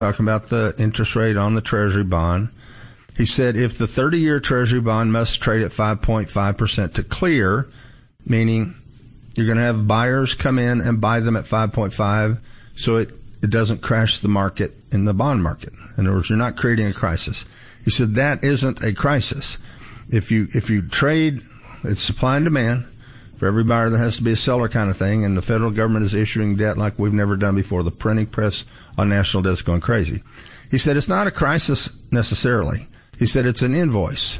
talking about the interest rate on the Treasury bond. He said if the 30-year Treasury bond must trade at 5.5% to clear, meaning you're going to have buyers come in and buy them at 5.5 so it doesn't crash the market in the bond market. In other words, you're not creating a crisis. He said that isn't a crisis. If you trade, it's supply and demand. For every buyer, there has to be a seller kind of thing, and the federal government is issuing debt like we've never done before. The printing press on national debt is going crazy. He said it's not a crisis necessarily. He said it's an invoice.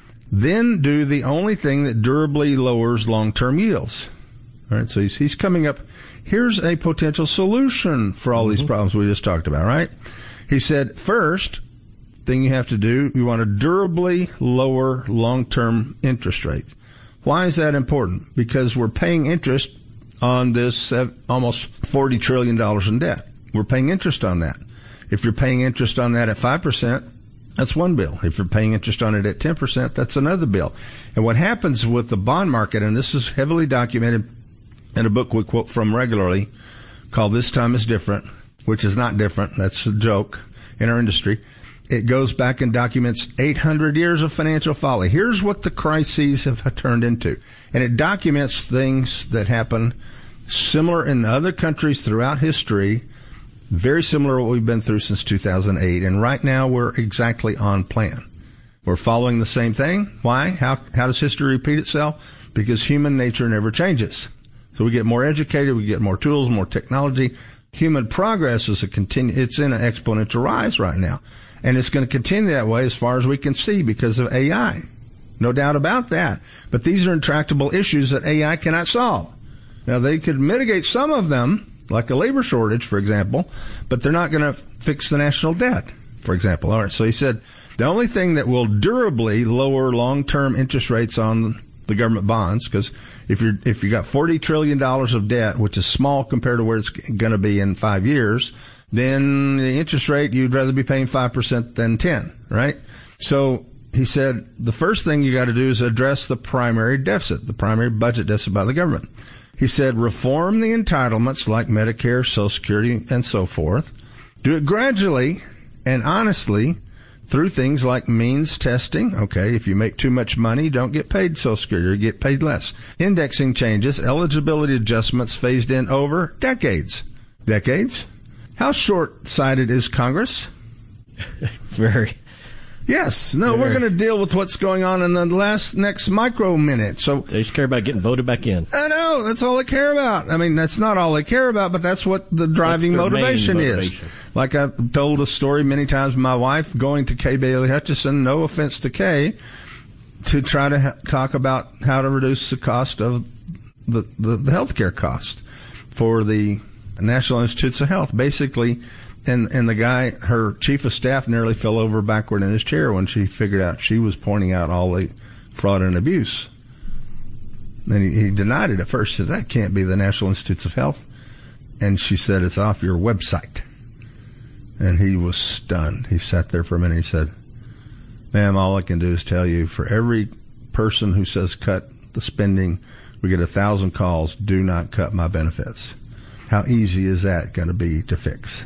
Then do the only thing that durably lowers long-term yields. All right, so he's coming up. Here's a potential solution for all these problems we just talked about, right? He said, first thing you have to do, you want to durably lower long-term interest rate. Why is that important? Because we're paying interest on this almost $40 trillion in debt. We're paying interest on that. If you're paying interest on that at 5%, that's one bill. If you're paying interest on it at 10%, that's another bill. And what happens with the bond market, and this is heavily documented in a book we quote from regularly called This Time is Different, which is not different. That's a joke in our industry. It goes back and documents 800 years of financial folly. Here's what the crises have turned into. And it documents things that happen similar in other countries throughout history, very similar to what we've been through since 2008. And right now we're exactly on plan. We're following the same thing. Why? How does history repeat itself? Because human nature never changes. So we get more educated, we get more tools, more technology. Human progress is it's in an exponential rise right now. And it's going to continue that way as far as we can see because of AI. No doubt about that. But these are intractable issues that AI cannot solve. Now, they could mitigate some of them, like a labor shortage, for example, but they're not going to fix the national debt, for example. All right, so he said the only thing that will durably lower long-term interest rates on the government bonds, because if you got $40 trillion of debt, which is small compared to where it's going to be in 5 years, then the interest rate, you'd rather be paying 5% than 10, right? So he said the first thing you got to do is address the primary deficit, the primary budget deficit by the government. He said reform the entitlements like Medicare, Social Security, and so forth. Do it gradually and honestly through things like means testing. Okay, if you make too much money, don't get paid Social Security or get paid less. Indexing changes, eligibility adjustments phased in over decades. Decades? How short-sighted is Congress? Very. Yes. No, we're going to deal with what's going on in the next micro minute. So they just care about getting voted back in. I know. That's all they care about. I mean, that's not all they care about, but that's what the driving motivation is. Like I've told a story many times with my wife, going to Kay Bailey Hutchison, no offense to Kay, to try to talk about how to reduce the cost of the healthcare cost for the National Institutes of Health. Basically, and the guy, her chief of staff, nearly fell over backward in his chair when she figured out she was pointing out all the fraud and abuse. And he denied it at first. He said, that can't be the National Institutes of Health. And she said, it's off your website. And he was stunned. He sat there for a minute. He said, ma'am, all I can do is tell you, for every person who says cut the spending, we get 1,000 calls, do not cut my benefits. How easy is that going to be to fix?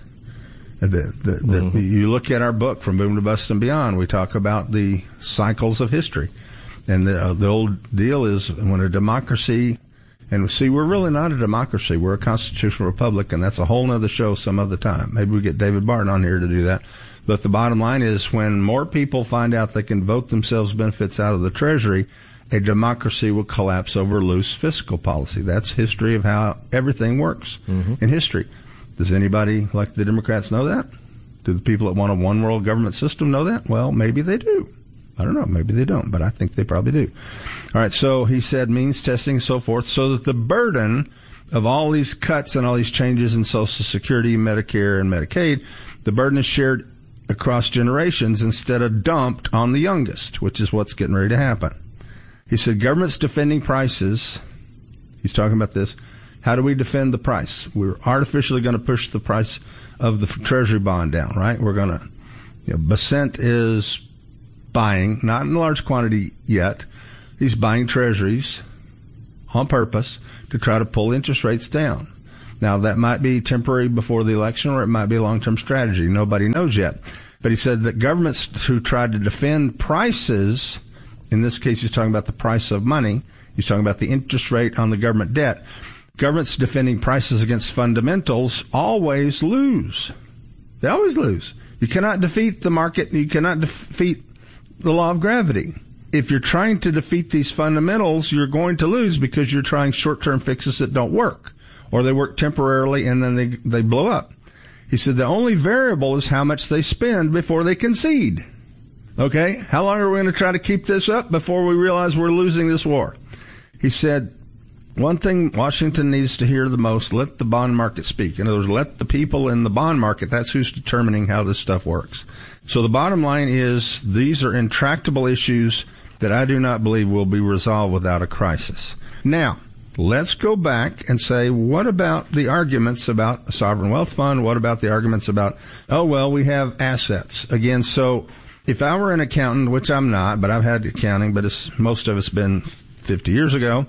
You look at our book, From Boom to Bust and Beyond, we talk about the cycles of history. And the old deal is when a democracy, and see, we're really not a democracy. We're a constitutional republic, and that's a whole other show some other time. Maybe we get David Barton on here to do that. But the bottom line is when more people find out they can vote themselves benefits out of the Treasury, a democracy will collapse over loose fiscal policy. That's history of how everything works in history. Does anybody like the Democrats know that? Do the people that want a one-world government system know that? Well, maybe they do. I don't know. Maybe they don't, but I think they probably do. All right, so he said means testing and so forth, so that the burden of all these cuts and all these changes in Social Security, Medicare, and Medicaid, the burden is shared across generations instead of dumped on the youngest, which is what's getting ready to happen. He said government's defending prices. He's talking about this. How do we defend the price? We're artificially going to push the price of the Treasury bond down, right? We're going to, Bessent is buying, not in large quantity yet. He's buying treasuries on purpose to try to pull interest rates down. Now, that might be temporary before the election, or it might be a long-term strategy. Nobody knows yet. But he said that governments who tried to defend prices, in this case he's talking about the price of money, he's talking about the interest rate on the government debt, governments defending prices against fundamentals always lose. They always lose. You cannot defeat the market. You cannot defeat the law of gravity. If you're trying to defeat these fundamentals, you're going to lose because you're trying short-term fixes that don't work, or they work temporarily and then they blow up. He said the only variable is how much they spend before they concede. Okay? How long are we going to try to keep this up before we realize we're losing this war? He said, one thing Washington needs to hear the most, let the bond market speak. In other words, let the people in the bond market, that's who's determining how this stuff works. So the bottom line is these are intractable issues that I do not believe will be resolved without a crisis. Now, let's go back and say, what about the arguments about a sovereign wealth fund? What about the arguments about, oh, well, we have assets? Again, so if I were an accountant, which I'm not, but I've had accounting, but most of it's been 50 years ago,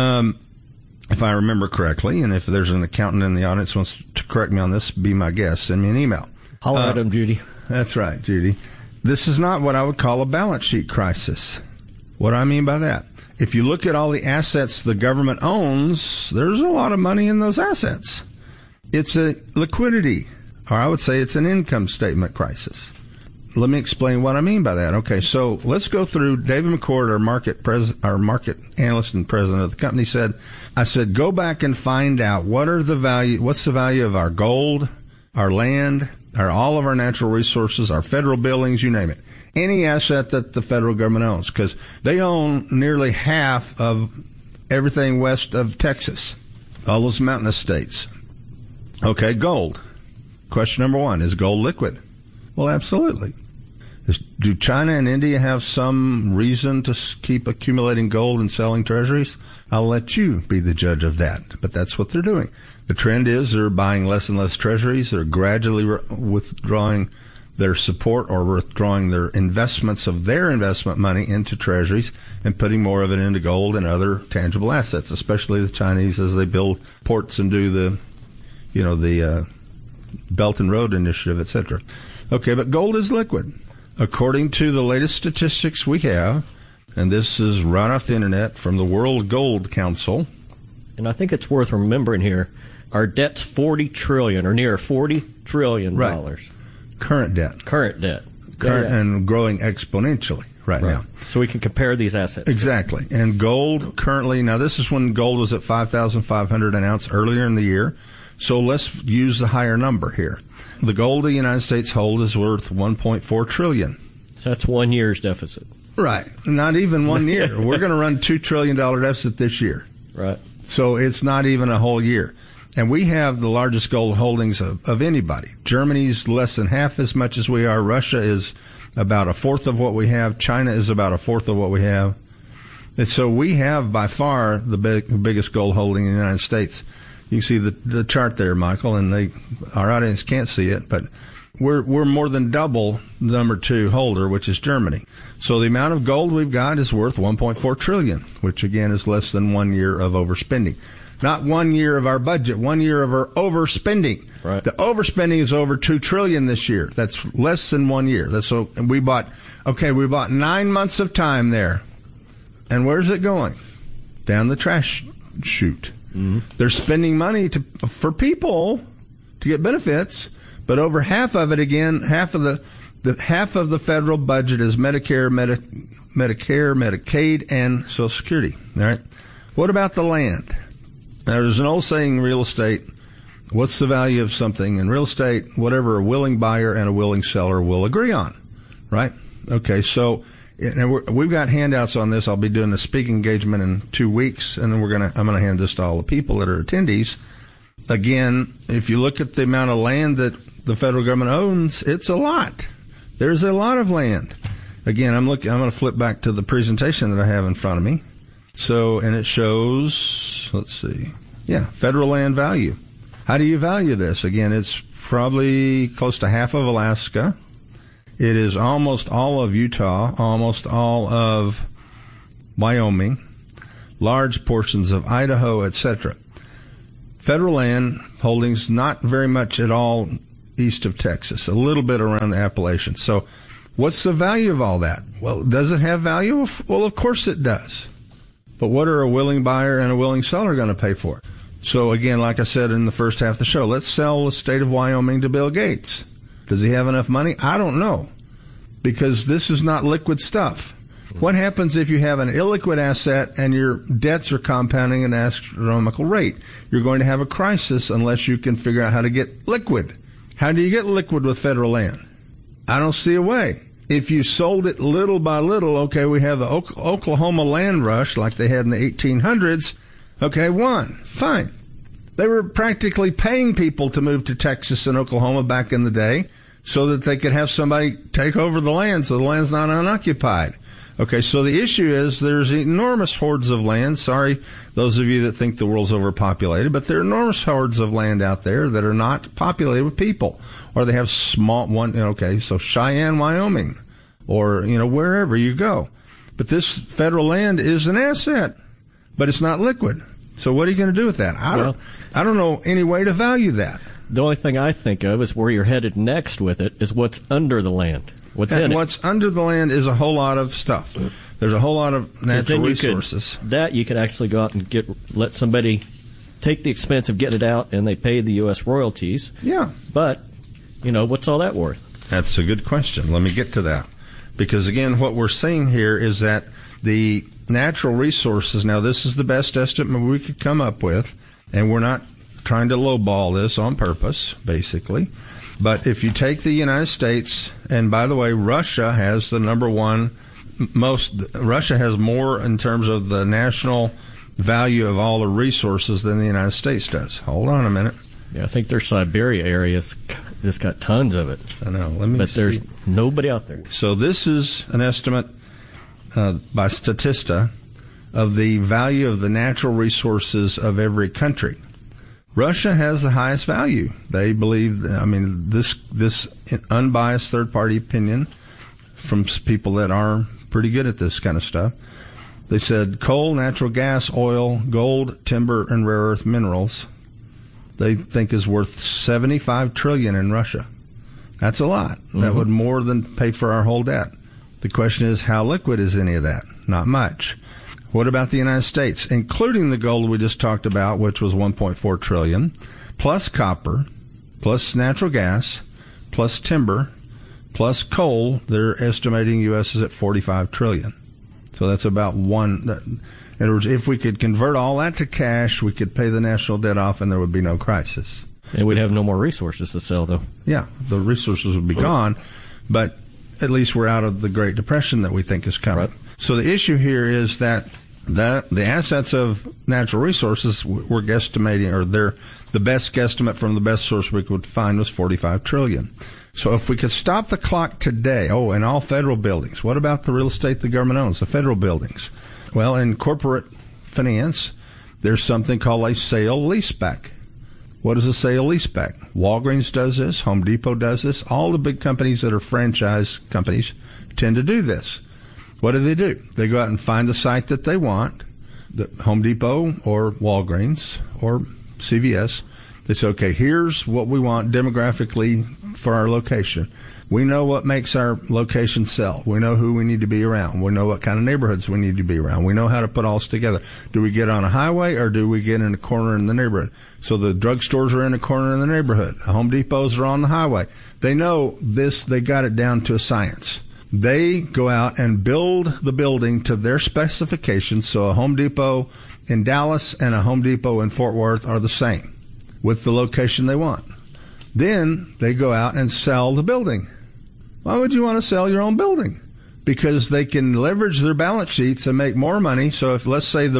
if I remember correctly, and if there's an accountant in the audience who wants to correct me on this, be my guest, send me an email. Holler at him, Judy. That's right, Judy. This is not what I would call a balance sheet crisis. What do I mean by that? If you look at all the assets the government owns, there's a lot of money in those assets. It's a liquidity, or I would say it's an income statement crisis. Let me explain what I mean by that. Okay, so let's go through. David McCord, our market analyst and president of the company, I said, go back and find out what's the value of our gold, our land, all of our natural resources, our federal buildings, you name it. Any asset that the federal government owns, because they own nearly half of everything west of Texas, all those mountainous states. Okay, gold. Question number one, is gold liquid? Well, absolutely. Do China and India have some reason to keep accumulating gold and selling treasuries? I'll let you be the judge of that, but that's what they're doing. The trend is they're buying less and less treasuries. They're gradually withdrawing their support or withdrawing their investments of their investment money into treasuries and putting more of it into gold and other tangible assets, especially the Chinese as they build ports and do the Belt and Road Initiative, etc. Okay, but gold is liquid. According to the latest statistics we have, and this is right off the internet from the World Gold Council. And I think it's worth remembering here, our debt's $40 trillion, or near $40 trillion. Right. Current debt. And growing exponentially right now. So we can compare these assets. Exactly. And gold currently, now this is when gold was at $5,500 an ounce earlier in the year. So let's use the higher number here. The gold the United States hold is worth $1.4 trillion. So that's 1 year's deficit. Right. Not even 1 year. We're going to run $2 trillion deficit this year. Right. So it's not even a whole year. And we have the largest gold holdings of anybody. Germany's less than half as much as we are. Russia is about a fourth of what we have. China is about a fourth of what we have. And so we have by far the biggest gold holding in the United States. You can see the chart there, Michael, and our audience can't see it, but we're more than double the number two holder, which is Germany. So the amount of gold we've got is worth $1.4 trillion, which again is less than 1 year of overspending. Not 1 year of our budget, 1 year of our overspending. Right. The overspending is over $2 trillion this year. That's less than 1 year. We bought 9 months of time there. And where's it going? Down the trash chute. Mm-hmm. They're spending money for people to get benefits, but over half of it, again, half of the federal budget is Medicare, Medicaid, and Social Security. All right. What about the land? Now, there's an old saying in real estate, what's the value of something? In real estate, whatever a willing buyer and a willing seller will agree on, right? Okay, so and we've got handouts on this. I'll be doing a speaking engagement in 2 weeks, and then I'm going to hand this to all the people that are attendees. Again, if you look at the amount of land that the federal government owns, it's a lot. There's a lot of land. Again, I'm going to flip back to the presentation that I have in front of me. So, and it shows, let's see. Yeah, federal land value. How do you value this? Again, it's probably close to half of Alaska. It is almost all of Utah, almost all of Wyoming, large portions of Idaho, etc. federal land holdings, not very much at all east of Texas, a little bit around the Appalachians. So what's the value of all that? Well, does it have value? Well, of course it does. But what are a willing buyer and a willing seller going to pay for it? So again, like I said in the first half of the show, let's sell the state of Wyoming to Bill Gates. Does he have enough money? I don't know, because this is not liquid stuff. What happens if you have an illiquid asset and your debts are compounding at an astronomical rate? You're going to have a crisis unless you can figure out how to get liquid. How do you get liquid with federal land? I don't see a way. If you sold it little by little, okay, we have the Oklahoma land rush like they had in the 1800s. Okay, fine. They were practically paying people to move to Texas and Oklahoma back in the day so that they could have somebody take over the land so the land's not unoccupied. Okay, so the issue is there's enormous hordes of land. Sorry, those of you that think the world's overpopulated, but there are enormous hordes of land out there that are not populated with people. Or they have small one, okay, so Cheyenne, Wyoming, or, wherever you go. But this federal land is an asset, but it's not liquid. So what are you going to do with that? I don't know any way to value that. The only thing I think of is where you're headed next with it is what's under the land. What's under the land is a whole lot of stuff. There's a whole lot of natural resources. You could actually go out and let somebody take the expense of getting it out, and they pay the U.S. royalties. Yeah. But, what's all that worth? That's a good question. Let me get to that. Because, again, what we're saying here is that the natural resources, now this is the best estimate we could come up with, and we're not trying to lowball this on purpose, basically. But if you take the United States, and by the way, Russia has the number one Russia has more in terms of the national value of all the resources than the United States does. By a minute. Yeah, I think their Siberia area's just got tons of it. I know. But there's nobody out there. So this is an estimate by Statista of the value of the natural resources of every country. Russia has the highest value. They believe, this unbiased third-party opinion from people that are pretty good at this kind of stuff. They said coal, natural gas, oil, gold, timber, and rare earth minerals, they think is worth $75 trillion in Russia. That's a lot. Mm-hmm. That would more than pay for our whole debt. The question is, how liquid is any of that? Not much. What about the United States, including the gold we just talked about, which was $1.4 trillion, plus copper, plus natural gas, plus timber, plus coal? They're estimating U.S. is at $45 trillion. So that's about one. In other words, if we could convert all that to cash, we could pay the national debt off, and there would be no crisis. And we'd have no more resources to sell, though. Yeah, the resources would be gone, but at least we're out of the Great Depression that we think is coming. Right. So the issue here is that the assets of natural resources we're guesstimating, or the best guesstimate from the best source we could find was $45 trillion. So if we could stop the clock today, and all federal buildings, what about the real estate the government owns, the federal buildings? Well, in corporate finance, there's something called a sale leaseback. What is a sale leaseback? Walgreens does this, Home Depot does this. All the big companies that are franchise companies tend to do this. What do? They go out and find the site that they want, the Home Depot or Walgreens or CVS. They say, okay, here's what we want demographically for our location. We know what makes our location sell. We know who we need to be around. We know what kind of neighborhoods we need to be around. We know how to put all this together. Do we get on a highway, or do we get in a corner in the neighborhood? So the drugstores are in a corner in the neighborhood. Home Depots are on the highway. They know this. They got it down to a science. They go out and build the building to their specifications. So a Home Depot in Dallas and a Home Depot in Fort Worth are the same with the location they want. Then they go out and sell the building. Why would you want to sell your own building? Because they can leverage their balance sheets and make more money. So if let's say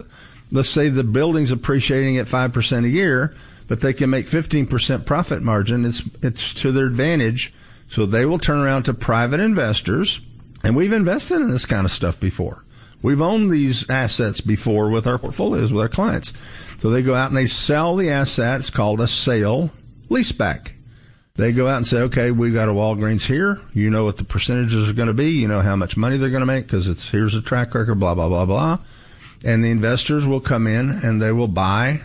the building's appreciating at 5% a year, but they can make 15% profit margin, it's to their advantage. So they will turn around to private investors, and we've invested in this kind of stuff before. We've owned these assets before with our portfolios, with our clients. So they go out and they sell the asset. It's called a sale leaseback. They go out and say, okay, we've got a Walgreens here. You know what the percentages are going to be. You know how much money they're going to make because here's a track record, blah, blah, blah, blah. And the investors will come in and they will buy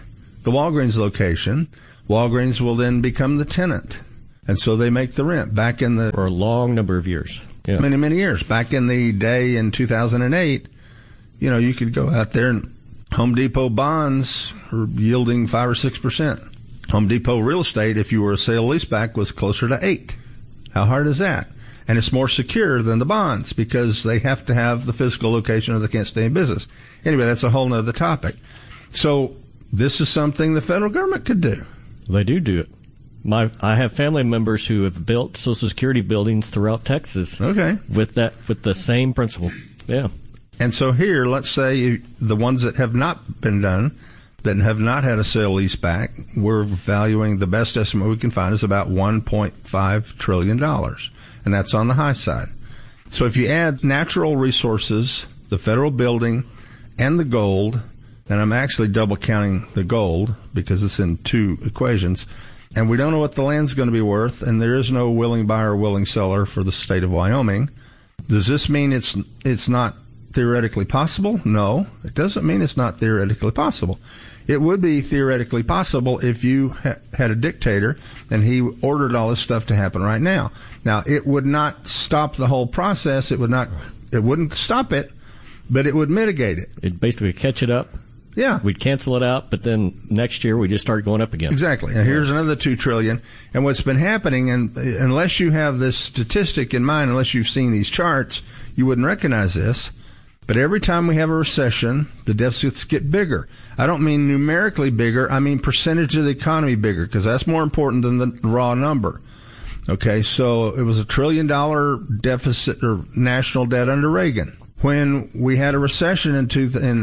the Walgreens location, Walgreens will then become the tenant. And so they make the rent back in the... For a long number of years. Yeah. Many, many years. Back in the day in 2008, you could go out there and Home Depot bonds are yielding 5 or 6%. Home Depot real estate, if you were a sale leaseback, was closer to 8. How hard is that? And it's more secure than the bonds because they have to have the physical location or they can't stay in business. Anyway, that's a whole nother topic. So this is something the federal government could do. They do it. I have family members who have built Social Security buildings throughout Texas. Okay. With the same principle. Yeah. And so here, let's say the ones that have not been done, that have not had a sale leaseback, we're valuing, the best estimate we can find is about $1.5 trillion. And that's on the high side. So if you add natural resources, the federal building, and the gold, and I'm actually double counting the gold because it's in two equations, and we don't know what the land's going to be worth, and there is no willing buyer or willing seller for the state of Wyoming. Does this mean it's not theoretically possible? No, it doesn't mean it's not theoretically possible. It would be theoretically possible if you had a dictator and he ordered all this stuff to happen right now. Now, it would not stop the whole process. It wouldn't stop it, but it would mitigate it. It'd basically catch it up. Yeah. We'd cancel it out, but then next year we just start going up again. Exactly. And here's another $2 trillion. And what's been happening, and unless you have this statistic in mind, unless you've seen these charts, you wouldn't recognize this. But every time we have a recession, the deficits get bigger. I don't mean numerically bigger. I mean percentage of the economy bigger, because that's more important than the raw number. Okay, so it was $1 trillion deficit or national debt under Reagan. When we had a recession in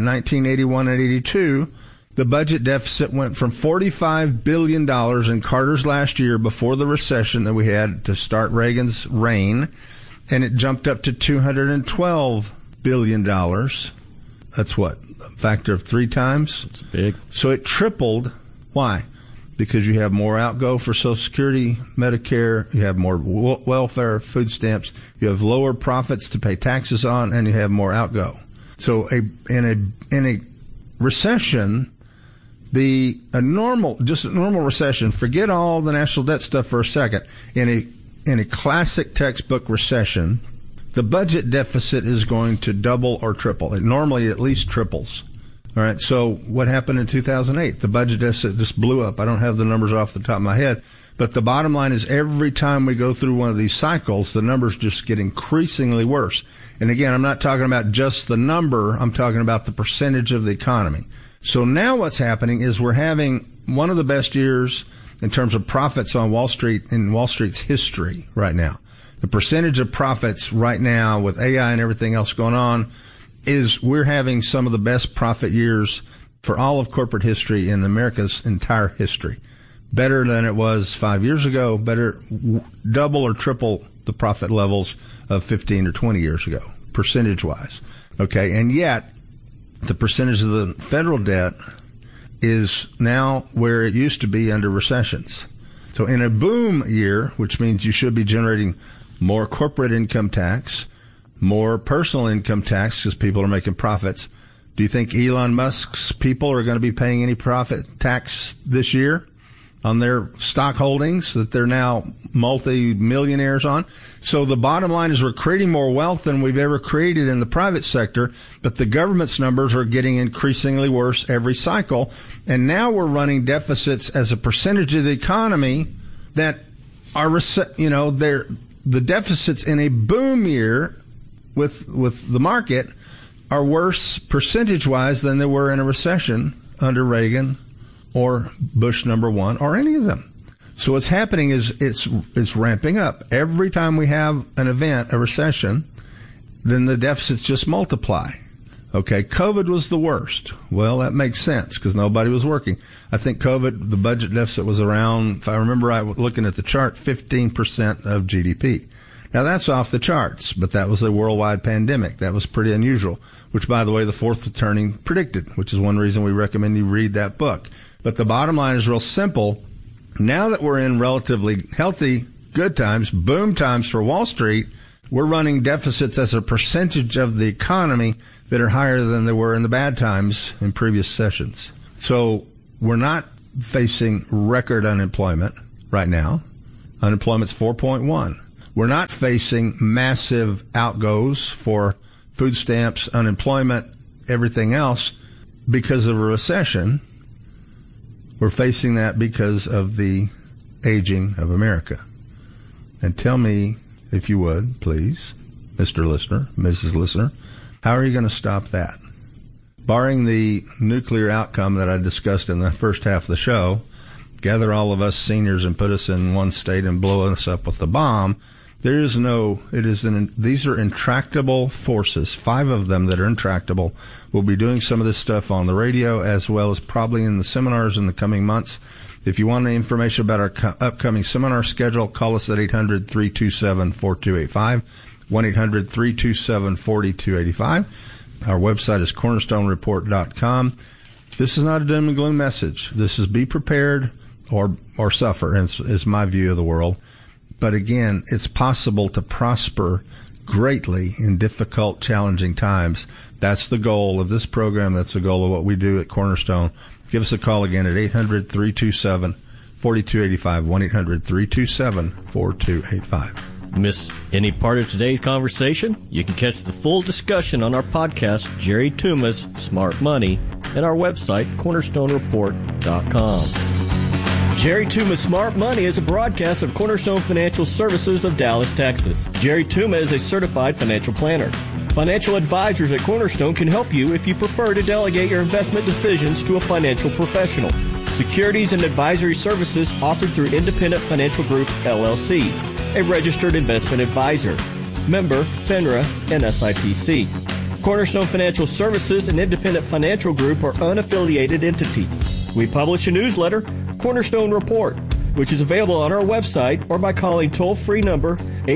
1981 and 82, the budget deficit went from $45 billion in Carter's last year before the recession that we had to start Reagan's reign, and it jumped up to $212 billion. That's what? A factor of 3 times? It's big. So it tripled. Why? Because you have more outgo for Social Security, Medicare, you have more welfare, food stamps, you have lower profits to pay taxes on, and you have more outgo. So in a recession, a normal recession, forget all the national debt stuff for a second. In a classic textbook recession, the budget deficit is going to double or triple. It normally at least triples. All right, so what happened in 2008? The budget deficit just blew up. I don't have the numbers off the top of my head, but the bottom line is every time we go through one of these cycles, the numbers just get increasingly worse. And again, I'm not talking about just the number. I'm talking about the percentage of the economy. So now what's happening is we're having one of the best years in terms of profits on Wall Street in Wall Street's history right now. The percentage of profits right now with AI and everything else going on is we're having some of the best profit years for all of corporate history in America's entire history. Better than it was 5 years ago, better double or triple the profit levels of 15 or 20 years ago, percentage-wise. Okay, and yet the percentage of the federal debt is now where it used to be under recessions. So in a boom year, which means you should be generating more corporate income tax, more personal income tax because people are making profits. Do you think Elon Musk's people are going to be paying any profit tax this year on their stock holdings that they're now multi-millionaires on? So the bottom line is we're creating more wealth than we've ever created in the private sector, but the government's numbers are getting increasingly worse every cycle. And now we're running deficits as a percentage of the economy that are, the deficits in a boom year with the market are worse percentage-wise than they were in a recession under Reagan or Bush #1 or any of them. So what's happening is it's ramping up. Every time we have an event, a recession, then the deficits just multiply. Okay, COVID was the worst. Well, that makes sense because nobody was working. I think COVID, the budget deficit was around, if I remember right, looking at the chart, 15% of GDP. Now, that's off the charts, but that was a worldwide pandemic. That was pretty unusual, which, by the way, the Fourth Turning predicted, which is one reason we recommend you read that book. But the bottom line is real simple. Now that we're in relatively healthy, good times, boom times for Wall Street, we're running deficits as a percentage of the economy that are higher than they were in the bad times in previous sessions. So We're not facing record unemployment right now. Unemployment's 4.1. We're not facing massive outgoes for food stamps, unemployment, everything else because of a recession. We're facing that because of the aging of America. And tell me, if you would, please, Mr. Listener, Mrs. Listener, how are you going to stop that? Barring the nuclear outcome that I discussed in the first half of the show, gather all of us seniors and put us in one state and blow us up with a bomb, these are intractable forces, 5 of them that are intractable. We'll be doing some of this stuff on the radio as well as probably in the seminars in the coming months. If you want any information about our upcoming seminar schedule, call us at 800-327-4285, 1-800-327-4285. Our website is cornerstonereport.com. This is not a doom and gloom message. This is be prepared or suffer, is my view of the world. But again, it's possible to prosper greatly in difficult, challenging times. That's the goal of this program. That's the goal of what we do at Cornerstone. Give us a call again at 800-327-4285, 1-800-327-4285. Miss any part of today's conversation? You can catch the full discussion on our podcast, Jerry Tuma's Smart Money, and our website, cornerstonereport.com. Jerry Tuma's Smart Money is a broadcast of Cornerstone Financial Services of Dallas, Texas. Jerry Tuma is a certified financial planner. Financial advisors at Cornerstone can help you if you prefer to delegate your investment decisions to a financial professional. Securities and advisory services offered through Independent Financial Group, LLC, a registered investment advisor. Member, FINRA, and SIPC. Cornerstone Financial Services and Independent Financial Group are unaffiliated entities. We publish a newsletter, Cornerstone Report, which is available on our website or by calling toll-free number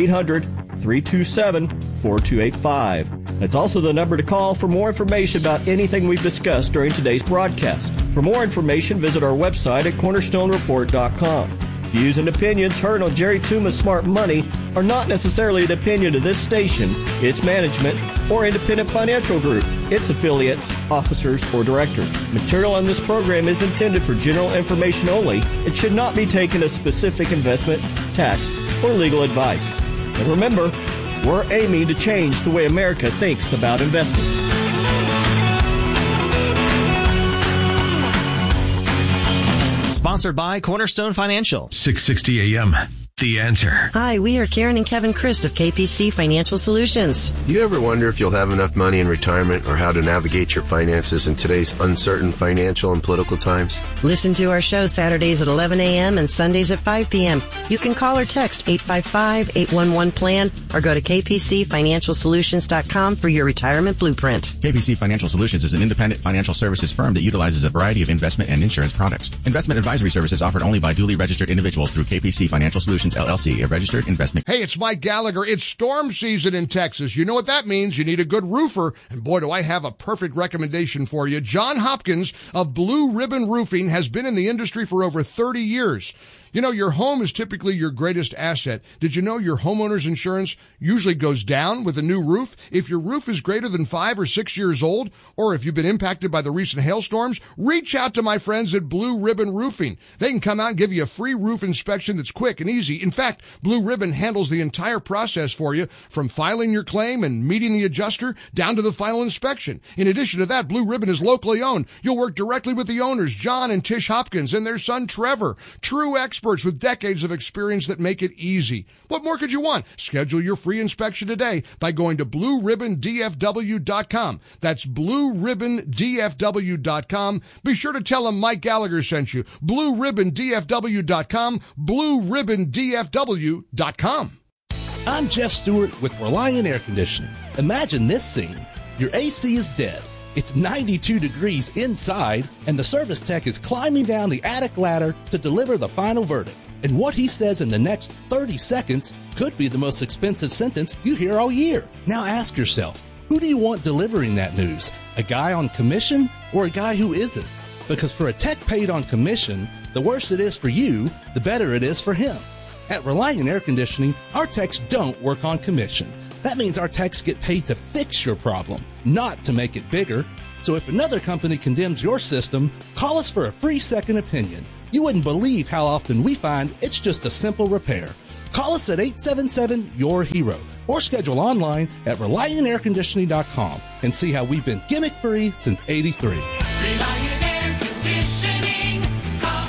800-327-4285. That's also the number to call for more information about anything we've discussed during today's broadcast. For more information, visit our website at cornerstonereport.com. Views and opinions heard on Jerry Tuma's Smart Money are not necessarily the opinion of this station, its management, or Independent Financial Group, its affiliates, officers, or directors. Material on this program is intended for general information only. It should not be taken as specific investment, tax, or legal advice. And remember, we're aiming to change the way America thinks about investing. Sponsored by Cornerstone Financial. 660 AM. The Answer. Hi, we are Karen and Kevin Christ of KPC Financial Solutions. Do you ever wonder if you'll have enough money in retirement or how to navigate your finances in today's uncertain financial and political times? Listen to our show Saturdays at 11 a.m. and Sundays at 5 p.m. You can call or text 855-811-PLAN or go to kpcfinancialsolutions.com for your retirement blueprint. KPC Financial Solutions is an independent financial services firm that utilizes a variety of investment and insurance products. Investment advisory services offered only by duly registered individuals through KPC Financial Solutions LLC, a registered investment. Hey, it's Mike Gallagher. It's storm season in Texas. You know what that means. You need a good roofer. And boy, do I have a perfect recommendation for you. John Hopkins of Blue Ribbon Roofing has been in the industry for over 30 years. You know, your home is typically your greatest asset. Did you know your homeowner's insurance usually goes down with a new roof? If your roof is greater than 5 or 6 years old, or if you've been impacted by the recent hailstorms, reach out to my friends at Blue Ribbon Roofing. They can come out and give you a free roof inspection that's quick and easy. In fact, Blue Ribbon handles the entire process for you, from filing your claim and meeting the adjuster down to the final inspection. In addition to that, Blue Ribbon is locally owned. You'll work directly with the owners, John and Tish Hopkins, and their son, Trevor. True experts with decades of experience that make it easy. What more could you want? Schedule your free inspection today by going to BlueRibbonDFW.com. That's BlueRibbonDFW.com. Be sure to tell them Mike Gallagher sent you. BlueRibbonDFW.com. BlueRibbonDFW.com. I'm Jeff Stewart with Reliant Air Conditioning. Imagine this scene. Your AC is dead. It's 92 degrees inside, and the service tech is climbing down the attic ladder to deliver the final verdict. And what he says in the next 30 seconds could be the most expensive sentence you hear all year. Now ask yourself, who do you want delivering that news? A guy on commission or a guy who isn't? Because for a tech paid on commission, the worse it is for you, the better it is for him. At Reliant Air Conditioning, our techs don't work on commission. That means our techs get paid to fix your problem, not to make it bigger. So if another company condemns your system, call us for a free second opinion. You wouldn't believe how often we find it's just a simple repair. Call us at 877-YOUR-HERO or schedule online at ReliantAirConditioning.com and see how we've been gimmick-free since '83. Reliant Air Conditioning. Call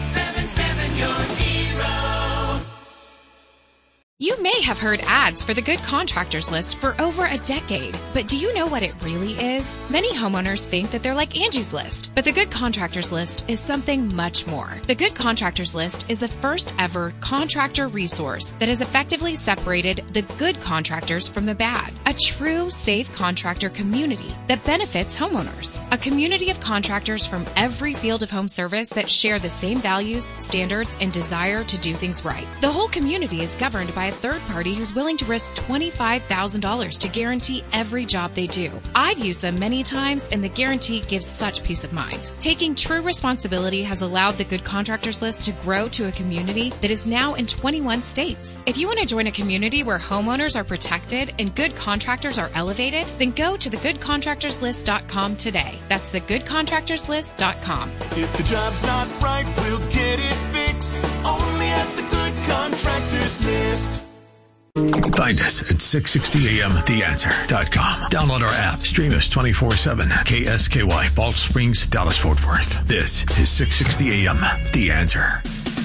877-YOUR-HERO. You may have heard ads for the Good Contractors List for over a decade, but do you know what it really is? Many homeowners think that they're like Angie's List, but the Good Contractors List is something much more. The Good Contractors List is the first ever contractor resource that has effectively separated the good contractors from the bad. A true safe contractor community that benefits homeowners. A community of contractors from every field of home service that share the same values, standards, and desire to do things right. The whole community is governed by a third party who's willing to risk $25,000 to guarantee every job they do. I've used them many times, and the guarantee gives such peace of mind. Taking true responsibility has allowed the Good Contractors List to grow to a community that is now in 21 states. If you want to join a community where homeowners are protected and good contractors are elevated, then go to thegoodcontractorslist.com today. That's thegoodcontractorslist.com. If the job's not right, we'll get it fixed. Only at the Good Contractors List. Find us at 660amtheanswer.com. Download our app. Stream us 24/7. KSKY, Balch Springs, Dallas, Fort Worth. This is 660 AM, The Answer.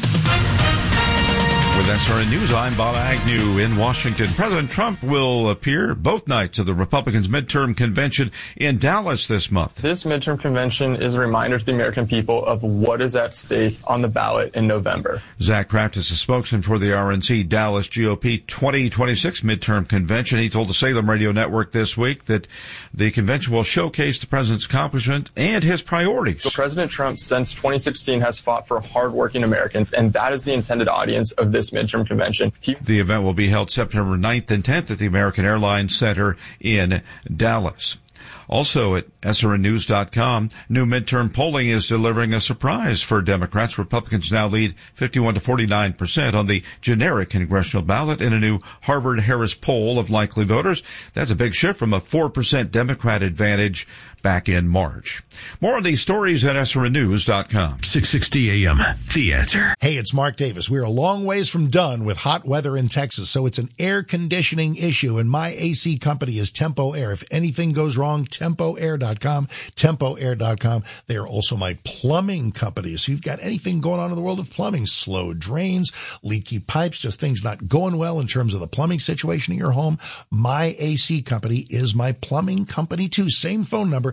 With SRN News, I'm Bob Agnew in Washington. President Trump will appear both nights of the Republicans' midterm convention in Dallas this month. This midterm convention is a reminder to the American people of what is at stake on the ballot in November. Zach Kraft is a spokesman for the RNC Dallas GOP 2026 midterm convention. He told the Salem Radio Network this week that the convention will showcase the president's accomplishment and his priorities. So President Trump, since 2016, has fought for hardworking Americans, and that is the intended audience of this midterm convention. The event will be held September 9th and 10th at the American Airlines Center in Dallas. Also at SRNnews.com, new midterm polling is delivering a surprise for Democrats. Republicans now lead 51 to 49% on the generic congressional ballot in a new Harvard-Harris poll of likely voters. That's a big shift from a 4% Democrat advantage back in March. More on these stories at SRNnews.com. 660 AM, The Answer. Hey, it's Mark Davis. We're a long ways from done with hot weather in Texas, so it's an air conditioning issue, and my AC company is Tempo Air. If anything goes wrong, TempoAir.com, TempoAir.com. They are also my plumbing company. So you've got anything going on in the world of plumbing, slow drains, leaky pipes, just things not going well in terms of the plumbing situation in your home. My AC company is my plumbing company too. Same phone number,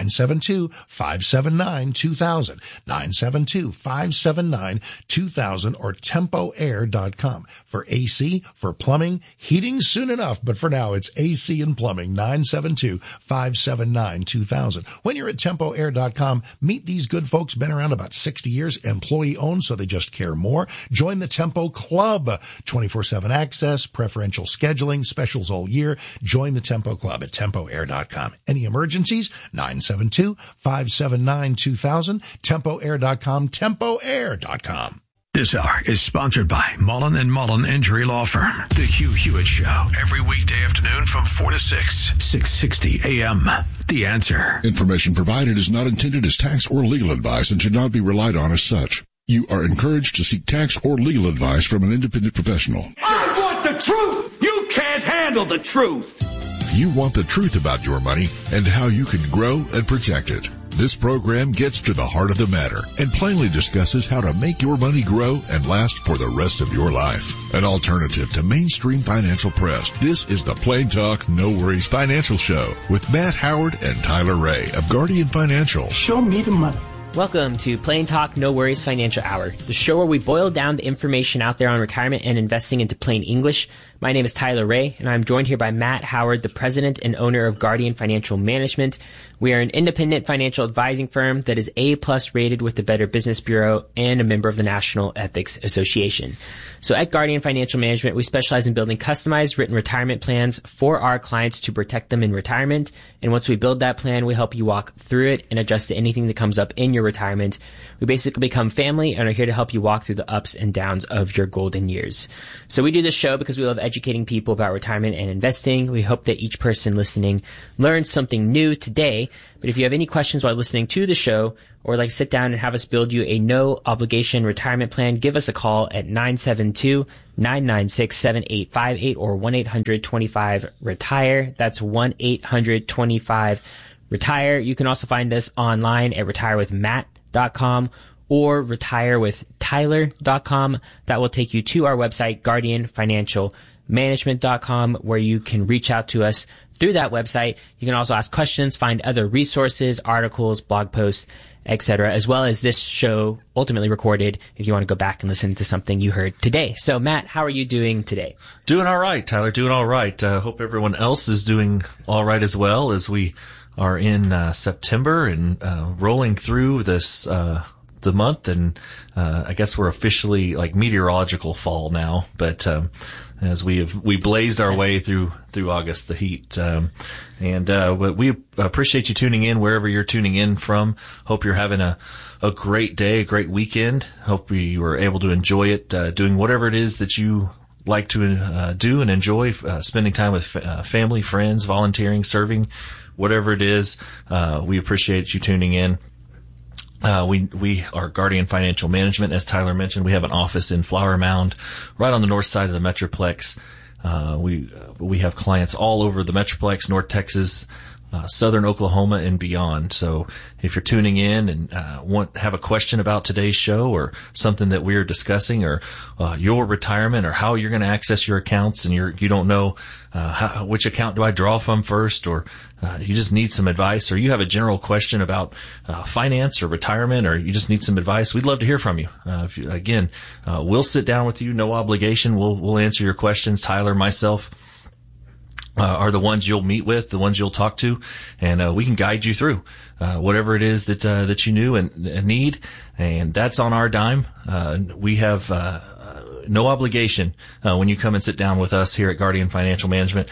972-579-2000, 972-579-2000, or TempoAir.com. For AC, for plumbing, heating soon enough, but for now it's AC and plumbing, 972-579-2000. When you're at TempoAir.com, meet these good folks, been around about 60 years, employee owned, so they just care more. Join the Tempo Club, 24/7 access, preferential scheduling, specials all year. Join the Tempo Club at TempoAir.com. Any emergencies? 972-579-2000, TempoAir.com, TempoAir.com. This hour is sponsored by Mullen & Mullen Injury Law Firm. The Hugh Hewitt Show, every weekday afternoon from 4 to 6, 660 AM. The Answer. Information provided is not intended as tax or legal advice and should not be relied on as such. You are encouraged to seek tax or legal advice from an independent professional. I want the truth! You can't handle the truth! You want the truth about your money and how you can grow and protect it. This program gets to the heart of the matter and plainly discusses how to make your money grow and last for the rest of your life. An alternative to mainstream financial press. This is the Plain Talk, No Worries Financial Show with Matt Howard and Tyler Ray of Guardian Financial. Show me the money. Welcome to Plain Talk, No Worries Financial Hour, the show where we boil down the information out there on retirement and investing into plain English. My name is Tyler Ray, and I'm joined here by Matt Howard, the president and owner of Guardian Financial Management. We are an independent financial advising firm that is A+ rated with the Better Business Bureau and a member of the National Ethics Association. So at Guardian Financial Management, we specialize in building customized written retirement plans for our clients to protect them in retirement. And once we build that plan, we help you walk through it and adjust to anything that comes up in your retirement. We basically become family and are here to help you walk through the ups and downs of your golden years. So we do this show because we love educating people about retirement and investing. We hope that each person listening learned something new today. But if you have any questions while listening to the show, or like sit down and have us build you a no obligation retirement plan, give us a call at 972-996-7858 or 1-800-25-RETIRE. That's 1-800-25-RETIRE. You can also find us online at retirewithmatt.com or retirewithtyler.com. That will take you to our website, guardianfinancialmanagement.com, where you can reach out to us through that website. You can also ask questions, find other resources, articles, blog posts, etc., as well as this show ultimately recorded if you want to go back and listen to something you heard today. So, Matt, how are you doing today? Doing all right, Tyler. Doing all right. Hope everyone else is doing all right as well, as we are in September and rolling through this the month, and I guess we're officially like meteorological fall now, but as we blazed our way through August, the heat, but we appreciate you tuning in wherever you're tuning in from. Hope you're having a great day, a great weekend. Hope you were able to enjoy it, doing whatever it is that you like to do and enjoy, spending time with family, friends, volunteering, serving, whatever it is. We appreciate you tuning in. We are Guardian Financial Management, as Tyler mentioned. We have an office in Flower Mound, right on the north side of the Metroplex. We have clients all over the Metroplex, North Texas, Southern Oklahoma, and beyond. So if you're tuning in and have a question about today's show or something that we're discussing, or your retirement, or how you're going to access your accounts, and you don't know which account do I draw from first, or you just need some advice, or you have a general question about finance or retirement, or you just need some advice, we'd love to hear from you. We'll sit down with you, no obligation. We'll answer your questions. Tyler, myself, are the ones you'll meet with, the ones you'll talk to, and we can guide you through whatever it is that you knew and need, and that's on our dime. We have no obligation when you come and sit down with us here at Guardian Financial Management.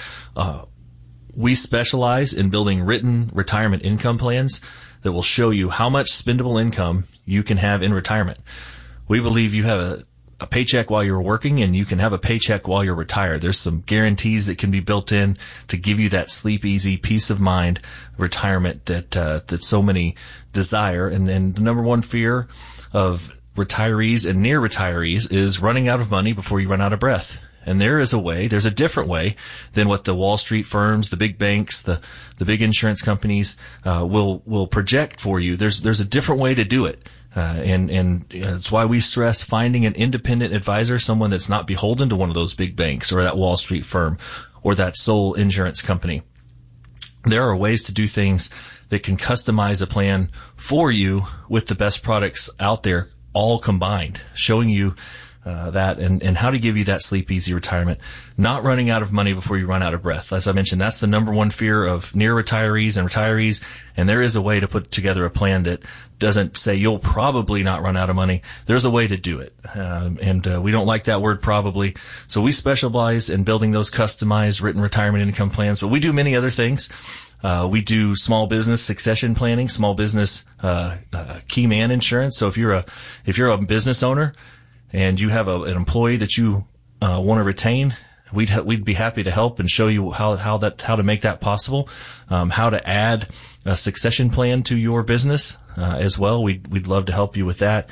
We specialize in building written retirement income plans that will show you how much spendable income you can have in retirement. We believe you have a paycheck while you're working, and you can have a paycheck while you're retired. There's some guarantees that can be built in to give you that sleep easy, peace of mind retirement that so many desire. And the number one fear of retirees and near retirees is running out of money before you run out of breath. And there's a different way than what the Wall Street firms, the big banks, the big insurance companies will project for you. There's a different way to do it. And that's why we stress finding an independent advisor, someone that's not beholden to one of those big banks or that Wall Street firm or that sole insurance company. There are ways to do things that can customize a plan for you with the best products out there, all combined, showing you that and how to give you that sleep easy retirement, not running out of money before you run out of breath. As I mentioned, that's the number one fear of near retirees and retirees. And there is a way to put together a plan that doesn't say you'll probably not run out of money. There's a way to do it. We don't like that word probably. So we specialize in building those customized written retirement income plans, but we do many other things. We do small business succession planning, small business, key man insurance. So if you're a business owner and you have an employee that you want to retain, we'd be happy to help and show you how to make that possible. How to add a succession plan to your business as well. We'd love to help you with that.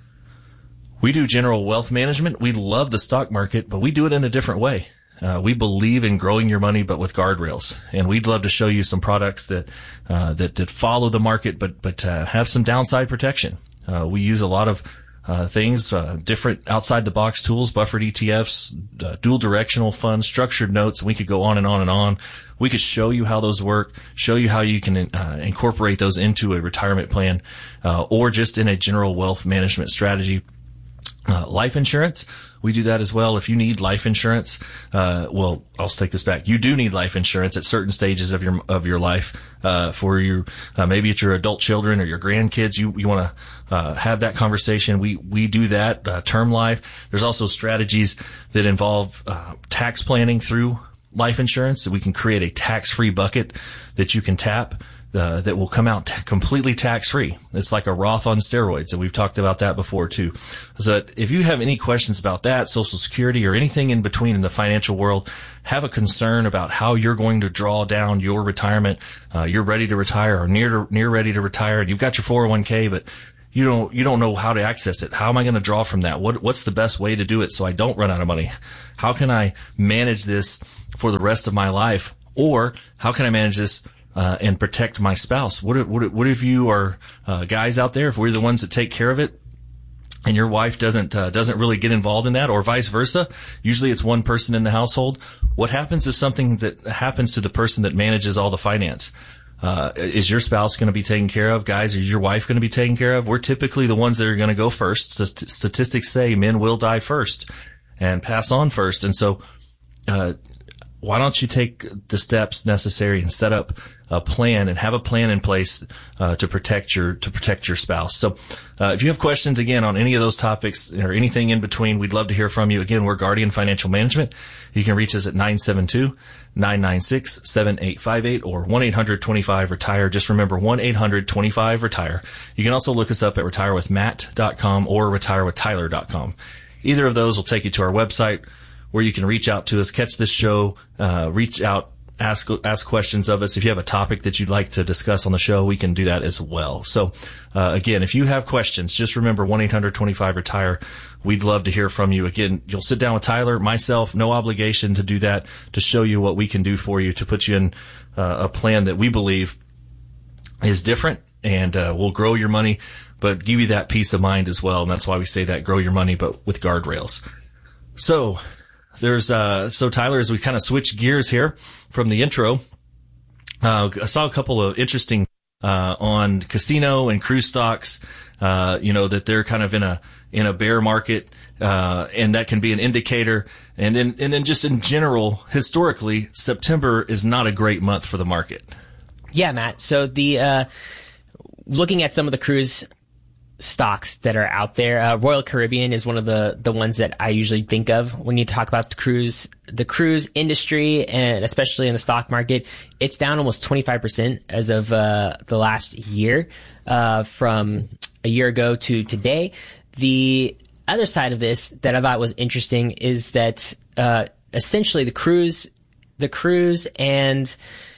We do general wealth management. We love the stock market, but we do it in a different way. We believe in growing your money, but with guardrails, and we'd love to show you some products that follow the market, but have some downside protection. We use a lot of things, different outside the box tools, buffered ETFs, dual directional funds, structured notes. We could go on and on and on. We could show you how those work, show you how you can incorporate those into a retirement plan, or just in a general wealth management strategy. Life insurance, we do that as well. If you need life insurance, I'll take this back. You do need life insurance at certain stages of your life, for your, maybe it's your adult children or your grandkids. You want to, have that conversation. We do that, term life. There's also strategies that involve, tax planning through life insurance. So we can create a tax-free bucket that you can tap that will come out completely tax-free. It's like a Roth on steroids, and we've talked about that before too. So if you have any questions about that, Social Security, or anything in between in the financial world, have a concern about how you're going to draw down your retirement, you're ready to retire or near ready to retire, and you've got your 401k, but you don't know how to access it. How am I going to draw from that? What's the best way to do it so I don't run out of money? How can I manage this for the rest of my life? Or how can I manage this and protect my spouse? What if you are guys out there, if we're the ones that take care of it, and your wife doesn't really get involved in that, or vice versa? Usually it's one person in the household. What happens if something that happens to the person that manages all the finance? Is your spouse going to be taken care of? Guys, is your wife going to be taken care of? We're typically the ones that are going to go first. Statistics say men will die first and pass on first. And so, why don't you take the steps necessary and set up a plan and have a plan in place to protect your spouse? So if you have questions again on any of those topics or anything in between, we'd love to hear from you. Again, we're Guardian Financial Management. You can reach us at 972-996-7858 or 1-800-25-RETIRE. Just remember 1-800-25-RETIRE. You can also look us up at retirewithmatt.com or retirewithtyler.com. Either of those will take you to our website, where you can reach out to us, catch this show, reach out, ask questions of us. If you have a topic that you'd like to discuss on the show, we can do that as well. So, again, if you have questions, just remember 1-800-25-RETIRE. We'd love to hear from you. Again, you'll sit down with Tyler, myself, no obligation to do that, to show you what we can do for you, to put you in a plan that we believe is different and will grow your money, but give you that peace of mind as well. And that's why we say that, grow your money, but with guardrails. So Tyler, as we kind of switch gears here from the intro, I saw a couple of interesting, on casino and cruise stocks, that they're kind of in a bear market, and that can be an indicator. And then just in general, historically, September is not a great month for the market. Yeah, Matt. So looking at some of the cruise stocks that are out there, Royal Caribbean is one of the ones that I usually think of when you talk about the cruise industry, and especially in the stock market. It's down almost 25% as of the last year, from a year ago to today. The other side of this that I thought was interesting is that essentially the cruise and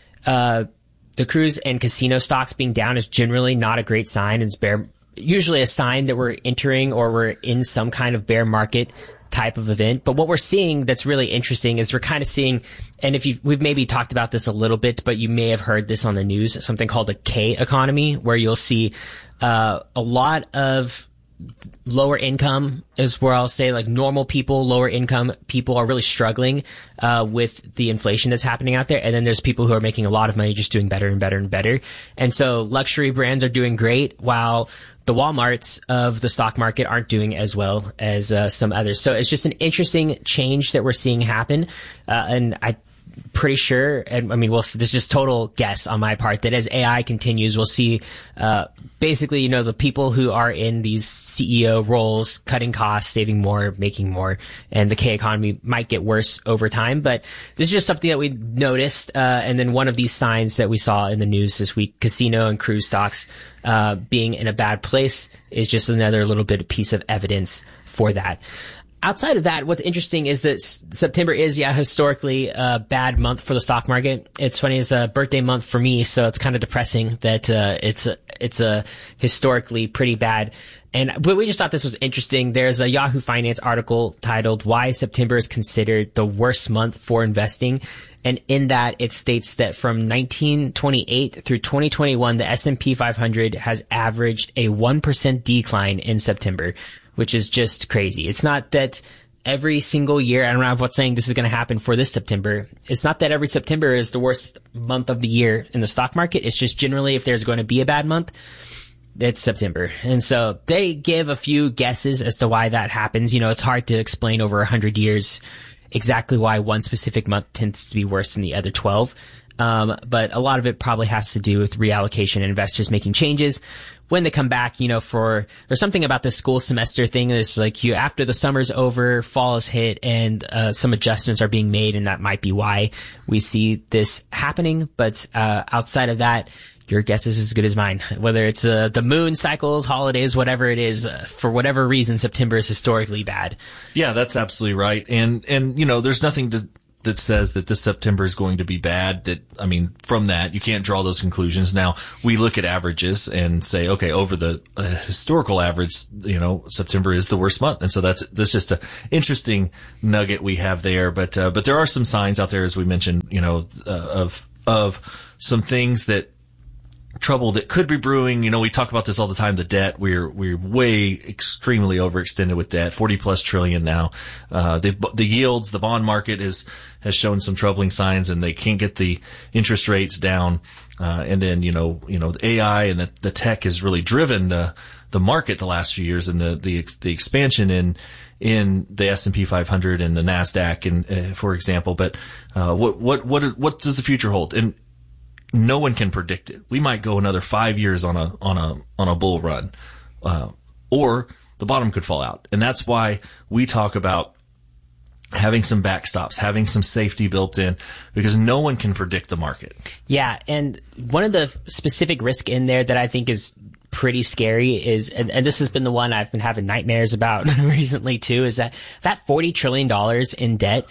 casino stocks being down is generally not a great sign. It's usually a sign that we're entering or we're in some kind of bear market type of event. But what we're seeing that's really interesting is we're kind of seeing, and we've maybe talked about this a little bit, but you may have heard this on the news, something called a K economy, where you'll see a lot of lower income is where I'll say, like, normal people, lower income people are really struggling with the inflation that's happening out there. And then there's people who are making a lot of money just doing better and better and better. And so luxury brands are doing great, while the Walmarts of the stock market aren't doing as well as some others. So it's just an interesting change that we're seeing happen. And I'm pretty sure, and I mean, this is just total guess on my part, that as AI continues, we'll see basically, the people who are in these CEO roles cutting costs, saving more, making more, and the K economy might get worse over time. But this is just something that we noticed. And then one of these signs that we saw in the news this week, casino and cruise stocks being in a bad place, is just another little bit of piece of evidence for that. Outside of that, what's interesting is that September is, historically a bad month for the stock market. It's funny, it's a birthday month for me, so it's kind of depressing that it's a historically pretty bad. But we just thought this was interesting. There's a Yahoo Finance article titled "Why September is Considered the Worst Month for Investing." And in that, it states that from 1928 through 2021, the S&P 500 has averaged a 1% decline in September, which is just crazy. It's not that every single year, I don't know, I'm not saying this is going to happen for this September. It's not that every September is the worst month of the year in the stock market. It's just generally, if there's going to be a bad month, it's September. And so they give a few guesses as to why that happens. It's hard to explain over 100 years exactly why one specific month tends to be worse than the other 12. But a lot of it probably has to do with reallocation and investors making changes when they come back, there's something about this school semester thing. It's like after the summer's over, fall is hit, and some adjustments are being made, and that might be why we see this happening. But outside of that, your guess is as good as mine. Whether it's the moon cycles, holidays, whatever it is, for whatever reason, September is historically bad. Yeah, that's absolutely right. And there's nothing that says that this September is going to be bad. From that, you can't draw those conclusions. Now, we look at averages and say, okay, over the historical average, September is the worst month. And so that's just an interesting nugget we have there. But there are some signs out there, as we mentioned, of some things trouble that could be brewing. We talk about this all the time. The debt, we're way extremely overextended with debt, 40+ trillion now. The yields, the bond market has shown some troubling signs, and they can't get the interest rates down. And then, the AI and the tech has really driven the market the last few years, and the expansion in the S&P 500 and the NASDAQ, and for example. But what does the future hold? And no one can predict it. We might go another 5 years on a bull run, or the bottom could fall out. And that's why we talk about having some backstops, having some safety built in, because no one can predict the market. Yeah. And one of the specific risk in there that I think is pretty scary is, and this has been the one I've been having nightmares about recently too, is that $40 trillion in debt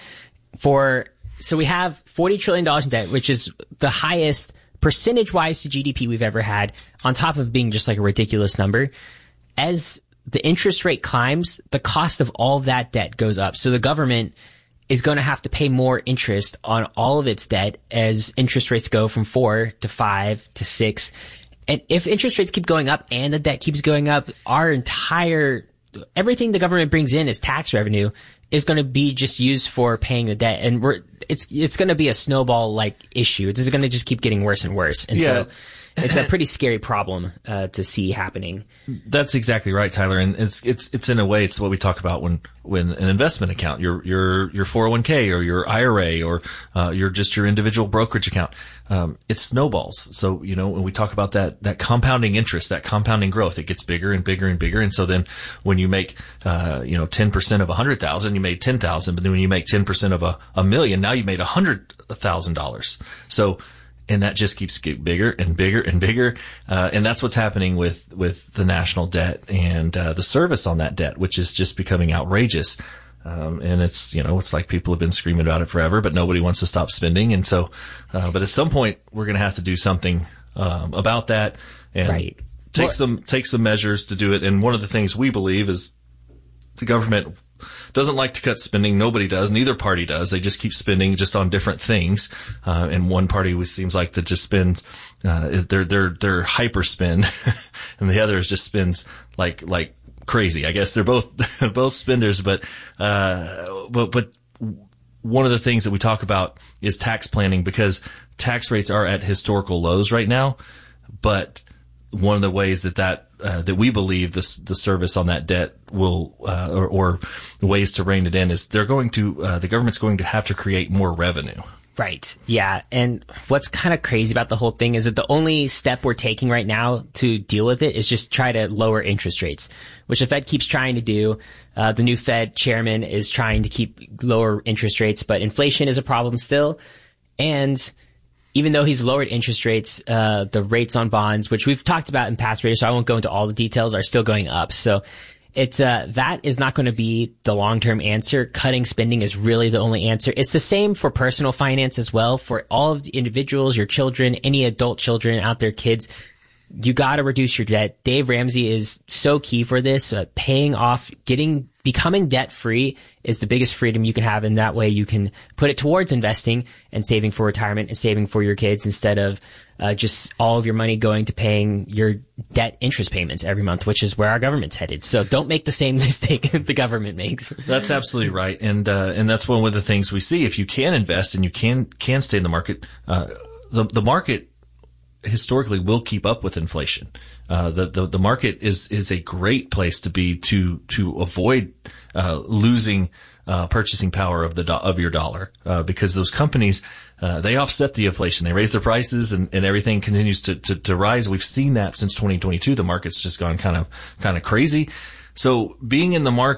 so we have $40 trillion in debt, which is the highest percentage-wise to GDP we've ever had, on top of being just like a ridiculous number. As the interest rate climbs, the cost of all of that debt goes up. So the government is going to have to pay more interest on all of its debt as interest rates go from 4 to 5 to 6. And if interest rates keep going up and the debt keeps going up, everything the government brings in as tax revenue is going to be just used for paying the debt. And it's going to be a snowball-like issue. It's going to just keep getting worse and worse. And so it's a pretty scary problem to see happening. That's exactly right, Tyler. And it's in a way, it's what we talk about when an investment account, your 401k or your IRA or your individual brokerage account, it snowballs. So, when we talk about that compounding interest, that compounding growth, it gets bigger and bigger and bigger. And so then when you make 10% of 100,000, you made 10,000, but then when you make 10% of a million, now you made $100,000. So, and that just keeps getting bigger and bigger and bigger. And that's what's happening with the national debt and the service on that debt, which is just becoming outrageous. And it's like people have been screaming about it forever, but nobody wants to stop spending. And so, but at some point we're going to have to do something about that and take some measures to do it. And one of the things we believe is the government doesn't like to cut spending. Nobody does. Neither party does. They just keep spending just on different things. And one party seems like to just spend, they're hyper spend and the other just spends like crazy. I guess they're both spenders, but one of the things that we talk about is tax planning, because tax rates are at historical lows right now. But one of the ways that we believe the service on that debt will, or ways to rein it in is the government's going to have to create more revenue. Right. Yeah. And what's kind of crazy about the whole thing is that the only step we're taking right now to deal with it is just try to lower interest rates, which the Fed keeps trying to do. The new Fed chairman is trying to keep lower interest rates, but inflation is a problem still. And even though he's lowered interest rates, the rates on bonds, which we've talked about in past videos, so I won't go into all the details, are still going up. So it's, that is not going to be the long-term answer. Cutting spending is really the only answer. It's the same for personal finance as well. For all of the individuals, your children, any adult children out there, kids, you got to reduce your debt. Dave Ramsey is so key for this. Paying off, becoming debt free is the biggest freedom you can have. And that way you can put it towards investing and saving for retirement and saving for your kids instead of just all of your money going to paying your debt interest payments every month, which is where our government's headed. So don't make the same mistake the government makes. That's absolutely right. And that's one of the things we see. If you can invest and you can stay in the market, the market historically will keep up with inflation. The market is a great place to be to avoid losing purchasing power of your dollar, because those companies they offset the inflation. They raise their prices and everything continues to rise. We've seen that since 2022. The market's just gone kind of crazy. So being in the market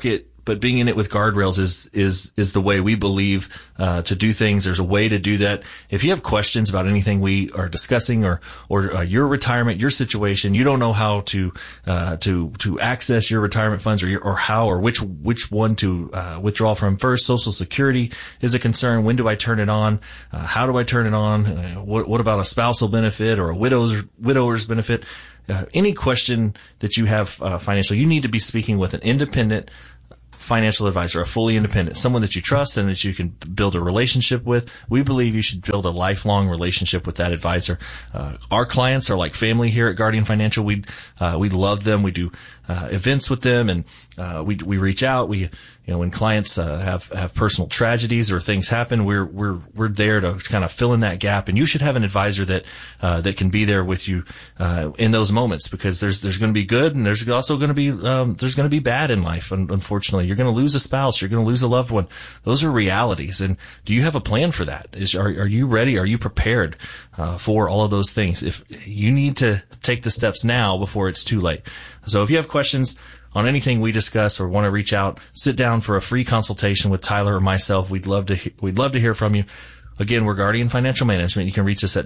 but being in it with guardrails is the way we believe to do things. There's a way to do that. If you have questions about anything we are discussing or your retirement, your situation, you don't know how to access your retirement funds or how or which one to withdraw from first. Social Security is a concern. When do I turn it on? How do I turn it on? What about a spousal benefit or a widower's benefit? Any question that you have financially, you need to be speaking with an independent financial advisor, a fully independent, someone that you trust and that you can build a relationship with. We believe you should build a lifelong relationship with that advisor. Our clients are like family here at Guardian Financial. We love them. We do events with them, and we reach out. When clients have personal tragedies or things happen, we're there to kind of fill in that gap. And you should have an advisor that can be there with you in those moments, because there's going to be good and there's also going to be bad in life. Unfortunately, you're going to lose a spouse, you're going to lose a loved one. Those are realities. And do you have a plan for that? Are you ready? Are you prepared for all of those things? If you need to take the steps now before it's too late. So if you have questions on anything we discuss or want to reach out, sit down for a free consultation with Tyler or myself. We'd love to hear from you. Again, we're Guardian Financial Management. You can reach us at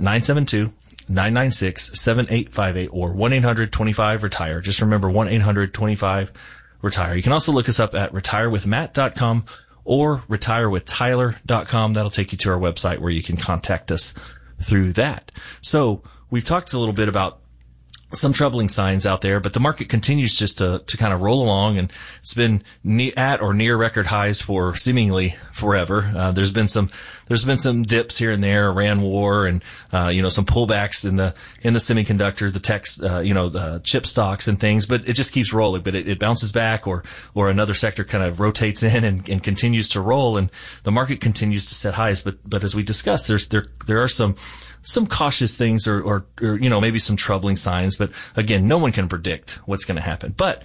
972-996-7858 or 1-800-25-RETIRE. Just remember 1-800-25-RETIRE. You can also look us up at retirewithmatt.com or retirewithtyler.com. That'll take you to our website where you can contact us through that. So we've talked a little bit about some troubling signs out there, but the market continues just to kind of roll along, and it's been at or near record highs for seemingly forever. There's been some dips here and there, Iran war, and some pullbacks in the semiconductor, the tech, the chip stocks and things, but it just keeps rolling. But it bounces back, or another sector kind of rotates in and continues to roll, and the market continues to set highs. But as we discussed, there are some cautious things or maybe some troubling signs. But again, no one can predict what's going to happen. But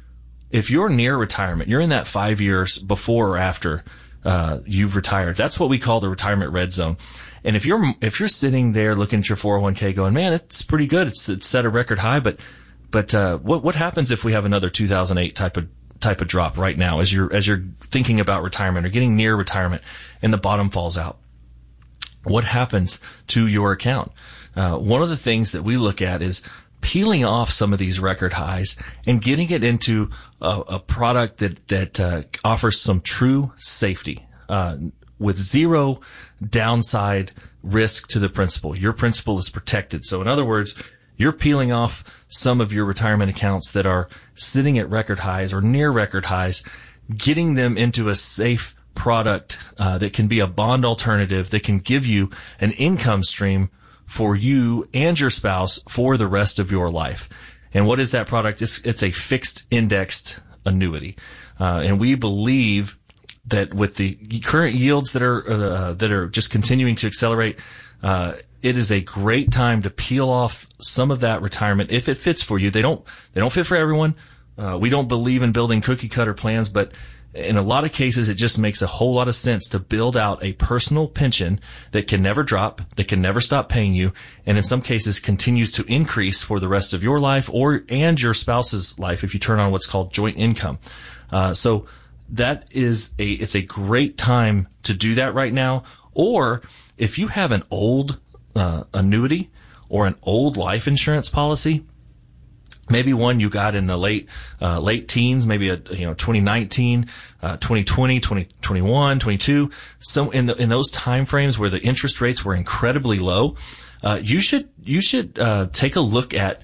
if you're near retirement, you're in that 5 years before or after you've retired. That's what we call the retirement red zone. And if you're sitting there looking at your 401k going, man, it's pretty good. It's set a record high. But what happens if we have another 2008 type of drop right now as you're thinking about retirement or getting near retirement and the bottom falls out? What happens to your account? One of the things that we look at is peeling off some of these record highs and getting it into a product that offers some true safety with zero downside risk to the principal. Your principal is protected. So in other words, you're peeling off some of your retirement accounts that are sitting at record highs or near record highs, getting them into a safe product that can be a bond alternative that can give you an income stream for you and your spouse for the rest of your life. And what is that product? It's a fixed indexed annuity. And we believe that with the current yields that are just continuing to accelerate, it is a great time to peel off some of that retirement if it fits for you. They don't fit for everyone. We don't believe in building cookie cutter plans, but in a lot of cases, it just makes a whole lot of sense to build out a personal pension that can never drop, that can never stop paying you, and in some cases continues to increase for the rest of your life and your spouse's life if you turn on what's called joint income. So that it's a great time to do that right now. Or if you have an old annuity or an old life insurance policy, maybe one you got in the late teens, maybe 2019, 2020, 2021, 22. So in those time frames where the interest rates were incredibly low, you should take a look at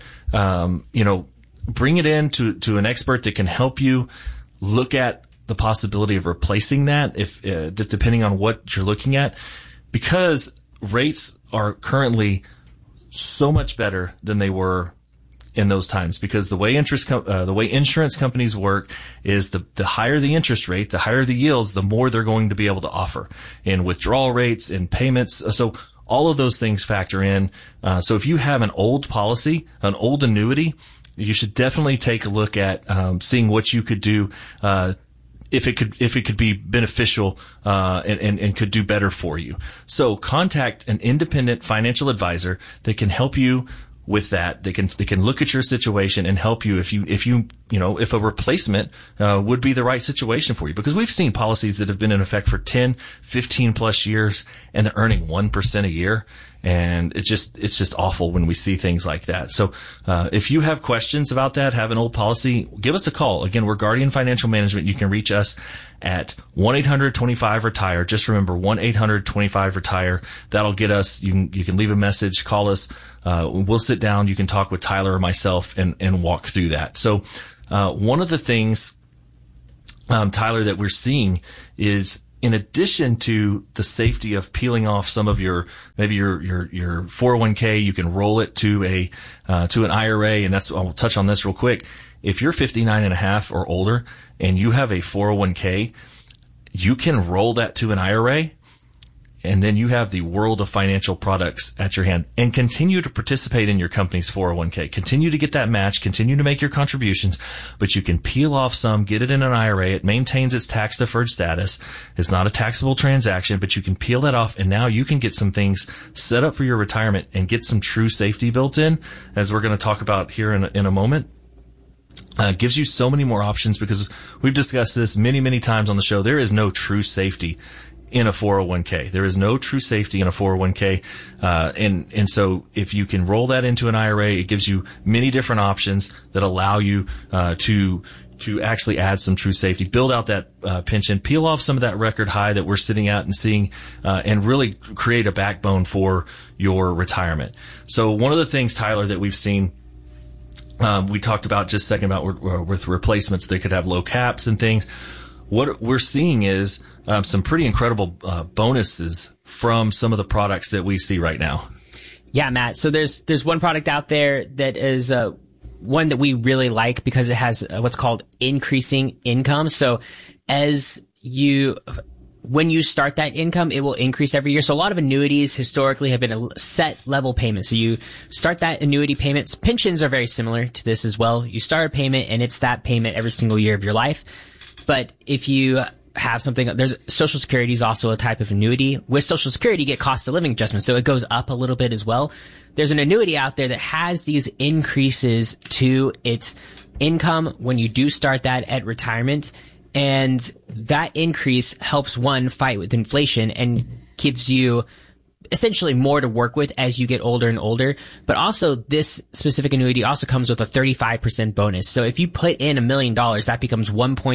bring it in to an expert that can help you look at the possibility of replacing that if depending on what you're looking at, because rates are currently so much better than they were in those times, because the way insurance companies work is the higher the interest rate, the higher the yields, the more they're going to be able to offer in withdrawal rates and payments. So all of those things factor in. So if you have an old policy, an old annuity, you should definitely take a look at seeing what you could do if it could be beneficial and could do better for you. So contact an independent financial advisor that can help you with that. They can look at your situation and help you if you if a replacement would be the right situation for you. Because we've seen policies that have been in effect for 10, 15 plus years, and they're earning 1% a year. And it's just awful when we see things like that. So, if you have questions about that, have an old policy, give us a call. Again, we're Guardian Financial Management. You can reach us at 1-800-25-RETIRE. Just remember 1-800-25-RETIRE. That'll get us. You can leave a message, call us. We'll sit down. You can talk with Tyler or myself and walk through that. So, one of the things, Tyler, that we're seeing is, in addition to the safety of peeling off some of your 401k, you can roll it to an IRA. And I'll touch on this real quick. If you're 59 and a half or older and you have a 401k, you can roll that to an IRA. And then you have the world of financial products at your hand, and continue to participate in your company's 401k. Continue to get that match, continue to make your contributions, but you can peel off some, get it in an IRA. It maintains its tax deferred status. It's not a taxable transaction, but you can peel that off, and now you can get some things set up for your retirement and get some true safety built in, as we're going to talk about here in a moment. Gives you so many more options, because we've discussed this many, many times on the show. There is no true safety in a 401k. There is no true safety in a 401k. And so if you can roll that into an IRA, it gives you many different options that allow you, to actually add some true safety, build out that, pension, peel off some of that record high that we're sitting at and seeing, and really create a backbone for your retirement. So one of the things, Tyler, that we've seen, we talked about just a second about with replacements, they could have low caps and things. What we're seeing is some pretty incredible bonuses from some of the products that we see right now. Yeah, Matt. So there's one product out there that is one that we really like because it has what's called increasing income. So when you start that income, it will increase every year. So a lot of annuities historically have been a set level payment. So you start that annuity payments. Pensions are very similar to this as well. You start a payment and it's that payment every single year of your life. But if you have something, there's Social Security is also a type of annuity. With Social Security, you get cost of living adjustments, so it goes up a little bit as well. There's an annuity out there that has these increases to its income when you do start that at retirement, and that increase helps one fight with inflation and gives you essentially more to work with as you get older and older. But also this specific annuity also comes with a 35% bonus. So if you put in $1 million, that becomes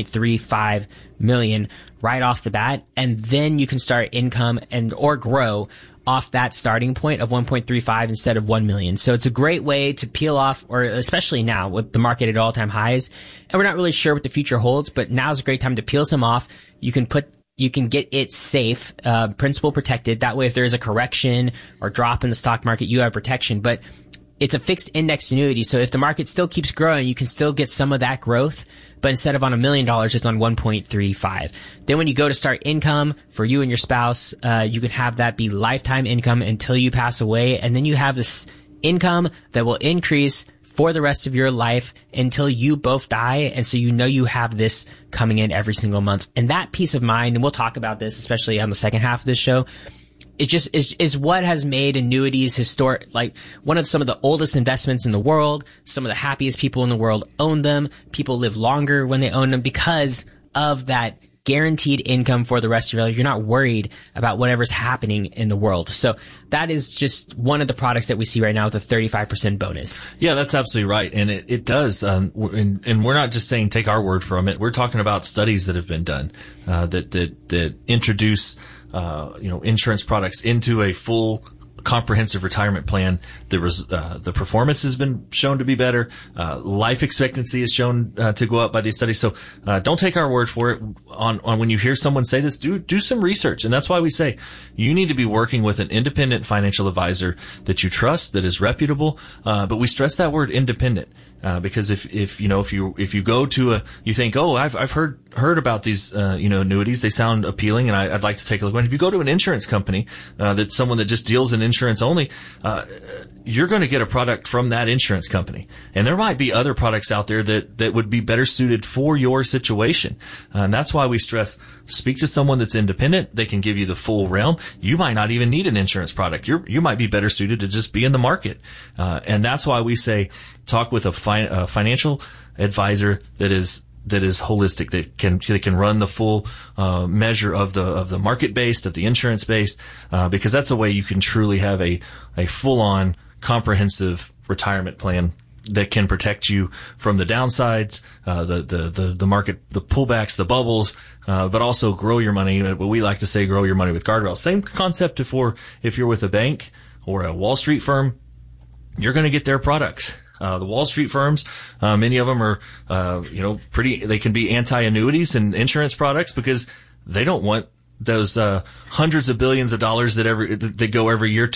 $1.35 million right off the bat. And then you can start income or grow off that starting point of 1.35 instead of 1 million. So it's a great way to peel off, or especially now with the market at all-time highs. And we're not really sure what the future holds, but now's a great time to peel some off. You can get it safe, principal protected. That way, if there is a correction or drop in the stock market, you have protection. But it's a fixed index annuity. So if the market still keeps growing, you can still get some of that growth. But instead of on $1 million, it's on 1.35. Then when you go to start income for you and your spouse, you can have that be lifetime income until you pass away. And then you have this income that will increase for the rest of your life until you both die. And so you have this coming in every single month. And that peace of mind, and we'll talk about this, especially on the second half of this show, it just is what has made annuities historic, like some of the oldest investments in the world. Some of the happiest people in the world own them. People live longer when they own them because of that guaranteed income for the rest of your life. You're not worried about whatever's happening in the world. So that is just one of the products that we see right now with a 35% bonus. Yeah, that's absolutely right. And it does. And we're not just saying take our word from it. We're talking about studies that have been done, that introduce, insurance products into a full comprehensive retirement plan. The performance has been shown to be better. Life expectancy is shown to go up by these studies. So don't take our word for it. On when you hear someone say this, do some research. And that's why we say you need to be working with an independent financial advisor that you trust, that is reputable. But we stress that word independent. Because if you go to you think, oh, I've heard about these, annuities. They sound appealing and I'd like to take a look. When if you go to an insurance company, that's someone that just deals in insurance only, you're going to get a product from that insurance company. And there might be other products out there that would be better suited for your situation. And that's why we stress, speak to someone that's independent. They can give you the full realm. You might not even need an insurance product. You might be better suited to just be in the market. And that's why we say, talk with a financial advisor that is holistic, that can run the full measure of the market based, of the insurance based, because that's a way you can truly have a full on comprehensive retirement plan that can protect you from the downsides, the market, the pullbacks, the bubbles, but also grow your money. What we like to say, grow your money with guardrails. Same concept if you're with a bank or a Wall Street firm, you're going to get their products. The Wall Street firms, many of them are, they can be anti-annuities and insurance products because they don't want those hundreds of billions of dollars that go every year